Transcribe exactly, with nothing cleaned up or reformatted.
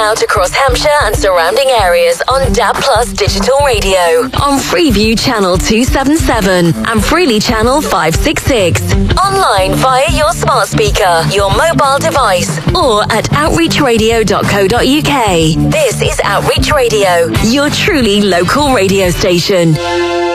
out across Hampshire and surrounding areas on D A B Plus Digital Radio, on Freeview Channel two seventy-seven and Freely Channel five sixty-six. Online via your smart speaker, your mobile device, or at outreach radio dot co dot uk. This is Outreach Radio, your truly local radio station.